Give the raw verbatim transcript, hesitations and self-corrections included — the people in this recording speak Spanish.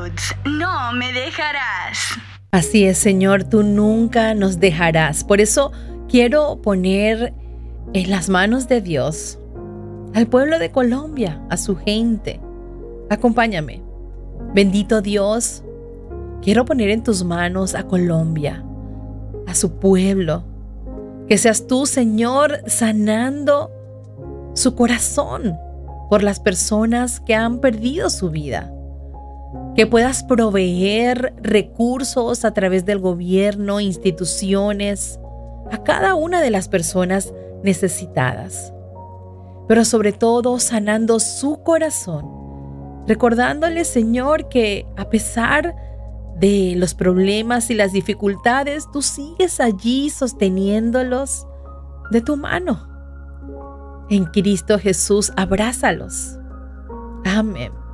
Roots, no me dejarás. Así es, Señor, tú nunca nos dejarás. Por eso quiero poner en las manos de Dios al pueblo de Colombia, a su gente. Acompáñame. Bendito Dios, quiero poner en tus manos a Colombia, a su pueblo. Que seas tú, Señor, sanando su corazón por las personas que han perdido su vida. Que puedas proveer recursos a través del gobierno, instituciones, a cada una de las personas necesitadas. Pero sobre todo sanando su corazón, recordándole, Señor, que a pesar de los problemas y las dificultades, tú sigues allí sosteniéndolos de tu mano. En Cristo Jesús, abrázalos. Amén.